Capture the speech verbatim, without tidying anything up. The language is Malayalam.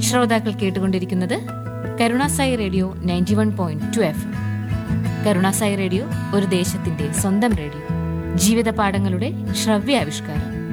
ശ്രോതാക്കൾ കേട്ടുകൊണ്ടിരിക്കുന്നത് Karunasai radio ninety one point two F. Karunasai radio ഒരു ദേശത്തിന്റെ സ്വന്തം റേഡിയോ. ജീവിത പാഠങ്ങളുടെ ശ്രവ്യാവിഷ്കാരം.